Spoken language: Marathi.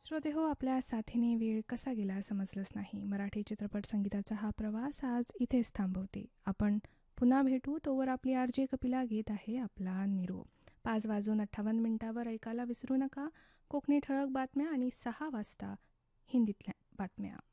श्रोते हो, आपल्या साथीने वेळ कसा गेला समजलंच नाही. मराठी चित्रपट संगीताचा हा प्रवास आज इथेच थांबवते. आपण पुन्हा भेटू, तोवर आपली आर.जे. कपिला घेत आहे आपला निरोप. 5:58 ऐकायला विसरू नका कोकणी ठळक बातम्या आणि 6 वाजता हिंदीतल्या बातम्या.